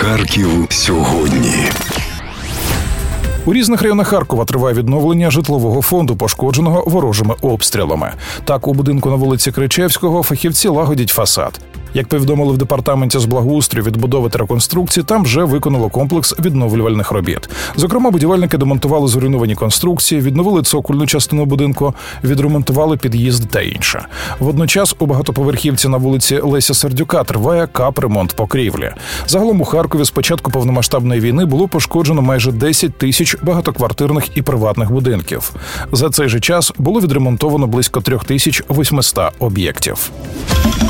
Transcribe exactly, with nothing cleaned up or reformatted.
Харків сьогодні. У різних районах Харкова триває відновлення житлового фонду, пошкодженого ворожими обстрілами. Так, у будинку на вулиці Кричевського фахівці лагодять фасад. Як повідомили в департаменті з благоустрою, відбудови та реконструкції, там вже виконало комплекс відновлювальних робіт. Зокрема, будівельники демонтували зруйновані конструкції, відновили цокольну частину будинку, відремонтували під'їзд та інше. Водночас у багатоповерхівці на вулиці Леся Сердюка триває капремонт покрівлі. Загалом у Харкові з початку повномасштабної війни було пошкоджено майже десять тисяч багатоквартирних і приватних будинків. За цей же час було відремонтовано близько три тисячі вісімсот об'єктів.